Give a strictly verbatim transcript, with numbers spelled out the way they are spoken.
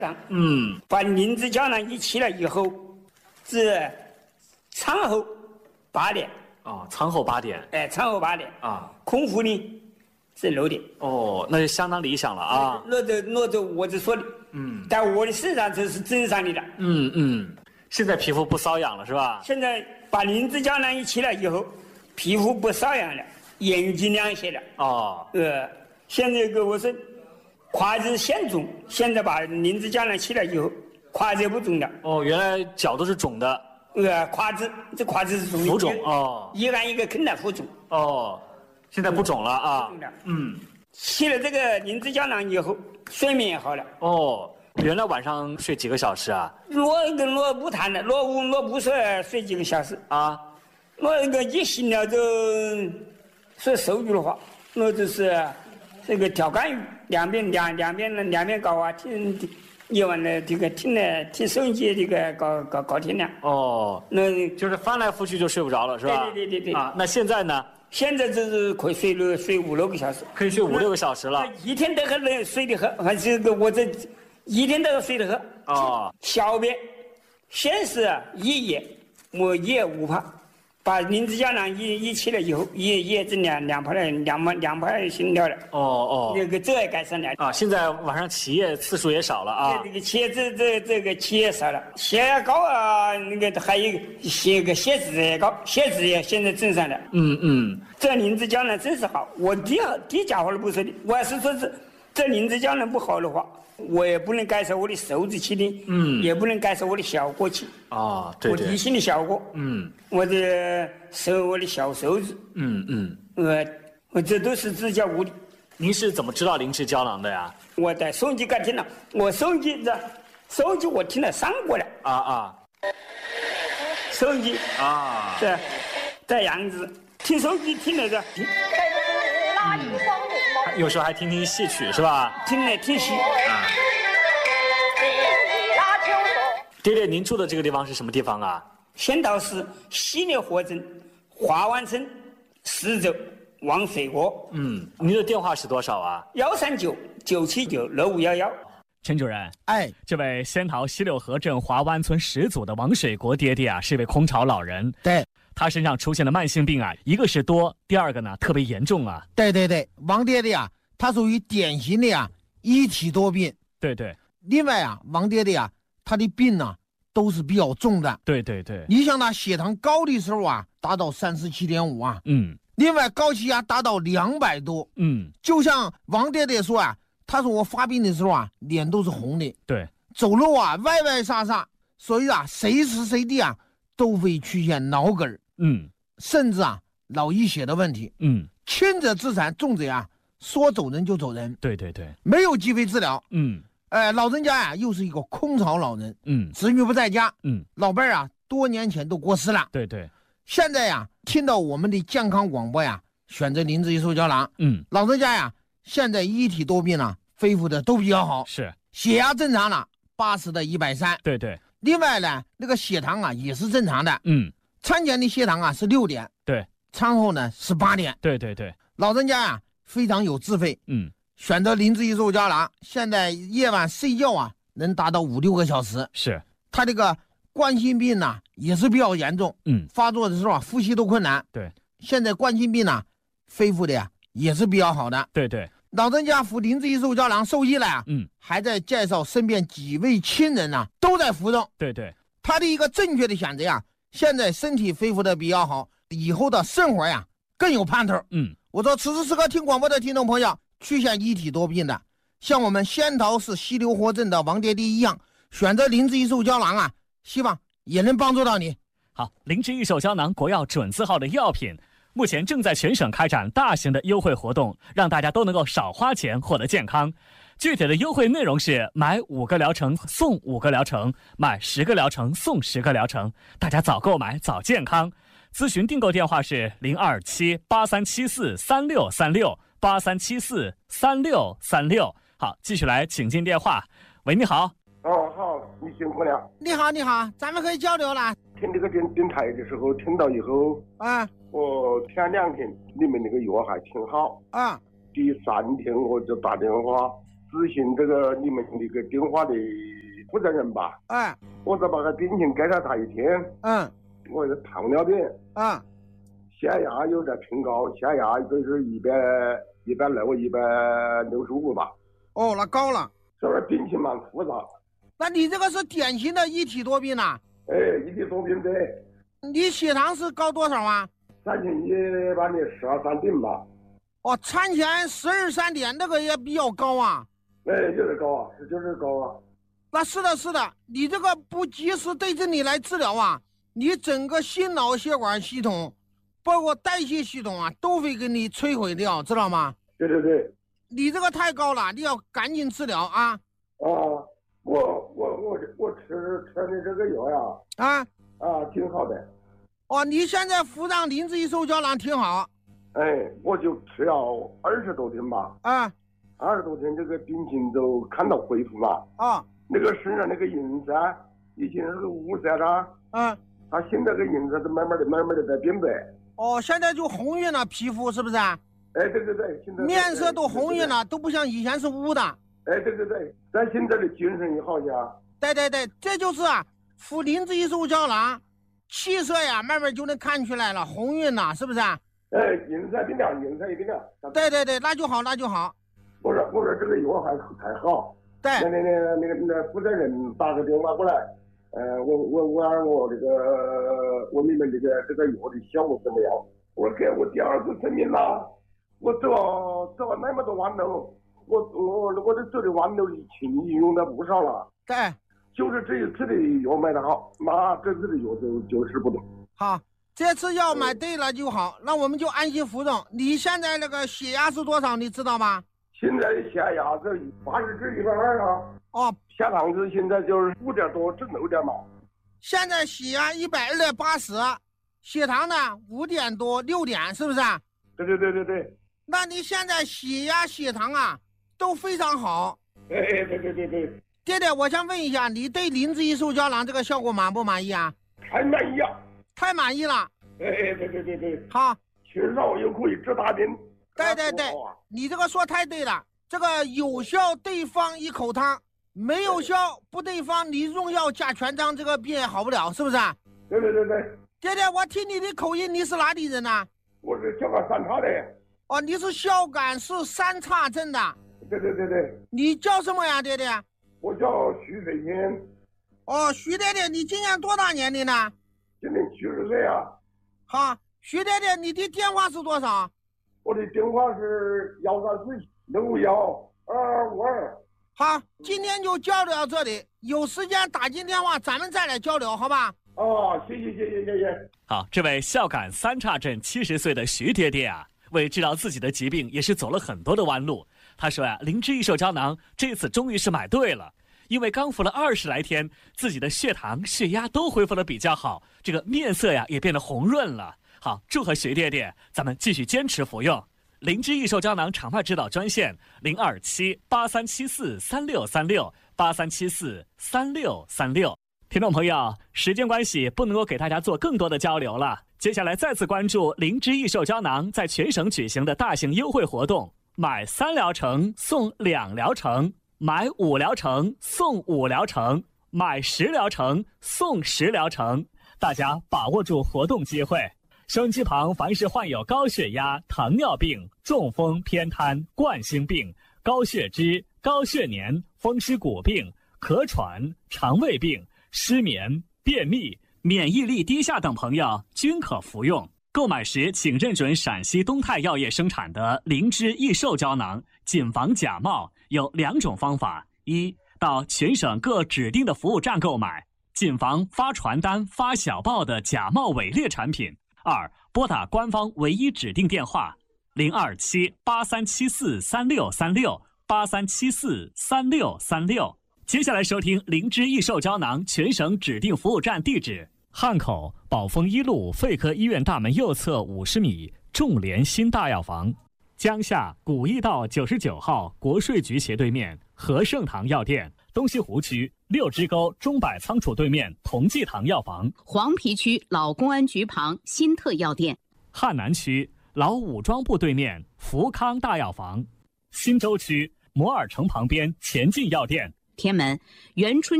嗯， 把灵芝胶囊一吃了以后，是产后八点。 哦，产后八点。 哎，产后八点啊， 空腹呢是六点。 哦，那就相当理想了啊。 那着那着我就说的， 嗯， 但我的身上这是正常的了。 嗯嗯，现在皮肤不瘙痒了是吧？ 现在把灵芝胶囊一吃了以后，皮肤不瘙痒了，眼睛亮些了。 哦， 呃，现在个我是胯子显肿，现在把灵芝胶囊吃了以后，胯子也不肿了。 哦，原来脚都是肿的。 呃，胯子这胯子是肿的。 浮肿哦， 一按一个坑的浮肿。 哦，现在不肿了啊。 不肿了。 嗯， 吃了这个灵芝胶囊以后，睡眠也好了。 哦，原来晚上睡几个小时啊？ 我跟我不谈了，我我我不说睡几个小时啊， 我那个一醒了就说手语的话，我就是这个跳杆语，两边两两边两边搞啊，听夜晚的这个听了听收音机这个搞搞搞听了。 哦， 那就是翻来覆去就睡不着了是吧？ 对对对对对。 啊，那现在呢？ 现在就是可以睡了睡五六个小时， 可以睡五六个小时了。 一天都很能睡得很，还是个我这一天都要睡得很。 哦， 小便先是一夜，我一夜五泡，把灵芝胶囊一一吃了以后，一夜一夜这两两泡的两泡两泡心跳了。 哦哦， 那个这也改善了啊。现在晚上起夜次数也少了啊。 这个起夜这这这个起夜少了，血压高啊，那个还有一个血个血脂也高，血脂也现在正常了。 嗯嗯， 这灵芝胶囊真是好，我低低价话都不说的，我要是说是这灵芝胶囊不好的话，我也不能改善我的手指期的，嗯，也不能改善我的效果期。 哦，对对， 我提醒的效果， 嗯， 我的手，我的小手指， 嗯嗯， 呃，我这都是自家无的。 您是怎么知道灵芝胶囊的呀？ 我在收音机刚听了，我收音机这收音机我听了三过了。 啊啊， 收音机啊， 这这样子听收音机听了这。 嗯，有时候还听听戏曲是吧？ 听来听去。啊。 爹爹，您住的这个地方是什么地方啊？ 仙桃市西流河镇华湾村十走王水国。 嗯，您的电话是多少啊？ 幺三九九七九六五幺幺。 陈主任， 哎， 这位仙桃西柳河镇华湾村始祖的王水国爹爹啊，是一位空巢老人。 对， 他身上出现的慢性病啊，一个是多，第二个呢特别严重啊。 对对对，王爹爹啊，他属于典型的啊一体多病。 对对。 另外啊，王爹爹啊，他的病呢、啊、都是比较重的。 对对对。 你像他血糖高的时候啊，达到三十七点五啊。 嗯。 另外高血压达到两百多。 嗯。 就像王爹爹说啊，他说我发病的时候啊，脸都是红的。 对。 走路啊歪歪煞煞，所以啊，随时随地啊都会出现脑梗。 嗯。 甚至啊脑溢血的问题。 嗯。 轻者自残，重者啊说走人就走人。 对对对。 没有机会治疗。 嗯。 哎，老人家呀、啊，又是一个空巢老人， 嗯， 子女不在家， 嗯， 老伴儿啊，多年前都过世了， 对对。 现在呀，听到我们的健康广播呀，选择灵芝益寿胶囊， 嗯， 老人家呀，现在一体多病啊，恢复的都比较好， 是， 血压正常了，八十的一百三， 对对。 另外呢，那个血糖啊也是正常的， 嗯， 产前的血糖啊是六点， 对， 产后呢是八点， 对对对。 老人家呀非常有智慧， 嗯， 选择灵芝益寿胶囊，现在夜晚睡觉啊。能达到五六个小时， 是他这个冠心病呢、啊、也是比较严重， 嗯， 发作的时候啊呼吸都困难， 对， 现在冠心病呢、啊、恢复的呀也是比较好的， 对对。 老人家服灵芝益寿胶囊受益了啊， 嗯， 还在介绍身边几位亲人呢、啊、都在服用， 对对。 他的一个正确的选择呀，现在身体恢复的比较好，以后的生活呀更有盼头。 嗯， 我说此时此刻听广播的听众朋友，出现一体多病的。像我们仙桃市西流河镇的王爹爹一样，选择灵芝益寿胶囊啊，希望也能帮助到你。 好，灵芝益寿胶囊国药准字号的药品，目前正在全省开展大型的优惠活动，让大家都能够少花钱获得健康。具体的优惠内容是买五个疗程送五个疗程，买十个疗程送十个疗程，大家早购买早健康。咨询订购电话是零二七八三七四三六三六八三七四三六三六。好，继续来请进电话。喂，你好。 哦，好，你辛苦了。 你好，你好，咱们可以交流了。 听这个电电台的时候，听到以后， 啊， 我前两天你们那个药还挺好， 啊， 第三天我就打电话执行这个你们那个电话的负责人吧。 哎， 我在把个病情检查他一天， 嗯我的糖尿病， 嗯， 血压有点偏高，血压就是一百一百六一百六十五吧。 哦，那高了。 这边病情蛮复杂。 那你这个是典型的一体多病呐、啊？ 哎，一体多病对。 你血糖是高多少啊？ 产前一般的十二三点吧。 哦，产前十二三点，那个也比较高啊。 哎，就是高啊，是就是高啊。 那是的，是的，你这个不及时对症你来治疗啊，你整个心脑血管系统，包括代谢系统啊，都会给你摧毁掉，知道吗？ 对对对。 你这个太高了，你要赶紧治疗啊。 啊，我我我我吃吃的这个药呀， 啊啊，挺好的。 哦，你现在服上灵芝益寿胶囊挺好。 哎，我就吃了二十多天吧。 啊， 二十多天这个病情都看到恢复了。 啊， 那个身上那个银色，以前是个乌色的， 啊， 它现在个银色都慢慢的、慢慢的在变白。 哦，现在就红晕了，皮肤是不是？哎， 对对对，现在面色都红晕了，都不像以前是乌的。 哎，对对对，咱现在的精神也好些。 对对对，这就是啊，服灵芝益寿胶囊，气色呀，慢慢就能看出来了，红晕了，是不是？ 哎，银色变亮，银色也变亮。 对对对，那就好，那就好。 我说我说这个药还还好。 对。 那那那那个那负责人打个电话过来，呃，我我我让我这个我你们这个这个药的效果怎么样？我给我第二次生命了，我走走了那么多弯路，我我我这走的弯路钱已经用的不少了。 对。 就是这一次的药买的好，那这次的药就就是不动。 好。这次药买对了就好，那我们就安心服用。你现在那个血压是多少？你知道吗？ 现在血压是八十至一百二啊。 哦， 血糖是现在就是五点多至六点嘛。 现在血压一百二的八十，血糖呢五点多六点，是不是？ 对对对对对。 那你现在血压血糖啊都非常好。 哎哎对对对对。 爹爹，我想问一下，你对灵芝益寿胶囊这个效果满不满意啊？ 太满意啊！ 太满意了。 哎，对对对对， 好， 缺少又可以治大病。 对对对，你这个说太对了。这个有效对方一口汤，没有效不对方，你用药加全章，这个病也好不了，是不是？ 对对对对。 爹爹，我听你的口音，你是哪里人呢？ 我是孝感三叉的。 哦，你是孝感市三岔镇的。 对对对对。 你叫什么呀，爹爹？ 我叫徐水天。 哦，徐爹爹，你今年多大年龄呢？ 今年七十岁啊。 好，徐爹爹，你的电话是多少？ 我的电话是幺三四六幺二二五二。 好，今天就交流到这里，有时间打进电话，咱们再来交流，好吧？ 哦，谢谢谢谢谢谢。 好，这位孝感三岔镇七十岁的徐爹爹啊，为治疗自己的疾病也是走了很多的弯路。他说呀、啊，灵芝益寿胶囊这次终于是买对了。因为刚服了二十来天，自己的血糖、血压都恢复的比较好，这个面色呀也变得红润了。好，祝贺徐爹爹，咱们继续坚持服用灵芝益寿胶囊场外指导专线零二七八三七四三六三六八三七四三六三六。听众朋友，时间关系不能够给大家做更多的交流了，接下来再次关注灵芝益寿胶囊在全省举行的大型优惠活动，买三疗程送两疗程。买五疗程送五疗程，买十疗程送十疗程，大家把握住活动机会。收音机旁凡是患有高血压、糖尿病、中风、偏瘫、冠心病、高血脂、高血粘、风湿骨病、咳喘、肠胃病、失眠、便秘、免疫力低下等朋友均可服用。购买时请认准陕西东泰药业生产的灵芝益寿胶囊，谨防假冒。有两种方法：一，到全省各指定的服务站购买，谨防发传单、发小报的假冒伪劣产品；二，拨打官方唯一指定电话零二七八三七四三六三六八三七四三六三六。接下来收听灵芝益寿胶囊全省指定服务站地址：汉口宝丰一路肺科医院大门右侧五十米，众联新大药房。江夏古驿道九十九号国税局斜对面和盛堂药店，东西湖区六支沟中百仓储对面同济堂药房， 黄陂区老公安局旁新特药店， 汉南区老武装部对面福康大药房，新洲区摩尔城旁边前进药店。 天门元春